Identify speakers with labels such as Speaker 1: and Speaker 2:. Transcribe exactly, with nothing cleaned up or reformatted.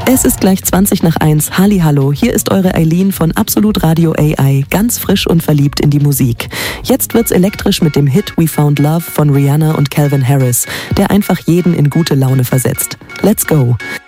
Speaker 1: Es ist gleich zwanzig nach eins. Hallihallo, hier ist eure Eileen von Absolut Radio A I, ganz frisch und verliebt in die Musik. Jetzt wird's elektrisch mit dem Hit We Found Love von Rihanna und Calvin Harris, der einfach jeden in gute Laune versetzt. Let's go!